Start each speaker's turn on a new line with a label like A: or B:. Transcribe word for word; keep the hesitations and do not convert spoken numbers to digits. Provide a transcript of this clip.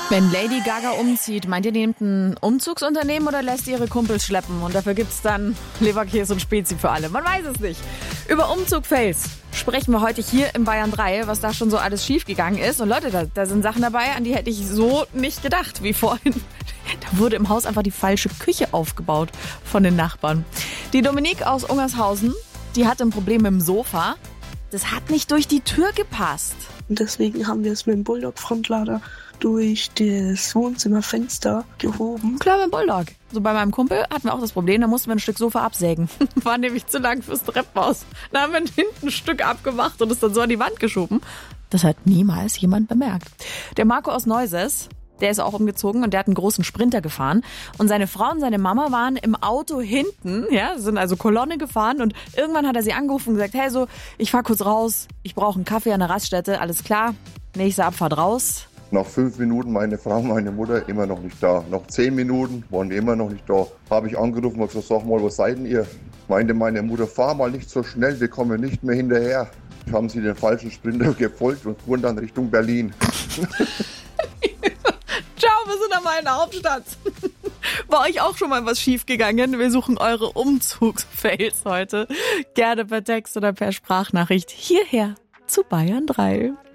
A: Wenn Lady Gaga umzieht, meint ihr, die nimmt ein Umzugsunternehmen oder lässt ihre Kumpels schleppen? Und dafür gibt's dann Leberkäse und Spezi für alle. Man weiß es nicht. Über Umzug-Fails sprechen wir heute hier im Bayern drei, was da schon so alles schiefgegangen ist. Und Leute, da, da sind Sachen dabei, an die hätte ich so nicht gedacht wie vorhin. Da wurde im Haus einfach die falsche Küche aufgebaut von den Nachbarn. Die Dominique aus Ungershausen, die hatte ein Problem mit dem Sofa. Das hat nicht durch die Tür gepasst.
B: Und deswegen haben wir es mit dem Bulldog-Frontlader durch das Wohnzimmerfenster gehoben.
A: Klar, beim Bulldog. So bei meinem Kumpel hatten wir auch das Problem, da mussten wir ein Stück Sofa absägen. War nämlich zu lang fürs Treppenhaus. Da haben wir hinten ein Stück abgemacht und es dann so an die Wand geschoben. Das hat niemals jemand bemerkt. Der Marco aus Neuses, der ist auch umgezogen und der hat einen großen Sprinter gefahren. Und seine Frau und seine Mama waren im Auto hinten, ja, sind also Kolonne gefahren. Und irgendwann hat er sie angerufen und gesagt, hey, so, ich fahr kurz raus, ich brauche einen Kaffee an der Raststätte, alles klar, nächste Abfahrt raus.
C: Nach fünf Minuten meine Frau, meine Mutter immer noch nicht da. Nach zehn Minuten waren die immer noch nicht da. Habe ich angerufen und gesagt, sag mal, was seid denn ihr? Meinte meine Mutter, fahr mal nicht so schnell, wir kommen nicht mehr hinterher. Haben sie den falschen Sprinter gefolgt und fuhren dann Richtung Berlin.
A: Ciao, wir sind einmal in der Hauptstadt. War euch auch schon mal was schiefgegangen? Wir suchen eure Umzugsfails heute. Gerne per Text oder per Sprachnachricht hierher zu Bayern drei.